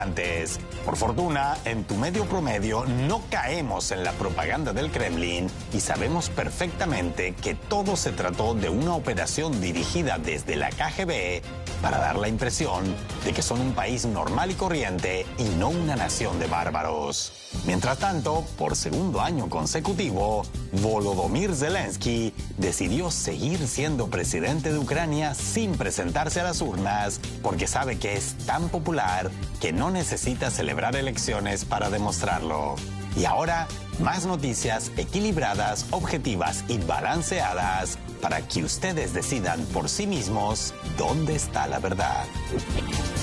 Antes, por fortuna, en Tu Medio Promedio no caemos en la propaganda del Kremlin y sabemos perfectamente que todo se trató de una operación dirigida desde la KGB para dar la impresión de que son un país normal y corriente y no una nación de bárbaros. Mientras tanto, por segundo año consecutivo, Volodymyr Zelensky decidió seguir siendo presidente de Ucrania sin presentarse a las urnas porque sabe que es tan popular que no necesita celebrar elecciones para demostrarlo. Y ahora, más noticias equilibradas, objetivas y balanceadas para que ustedes decidan por sí mismos dónde está la verdad.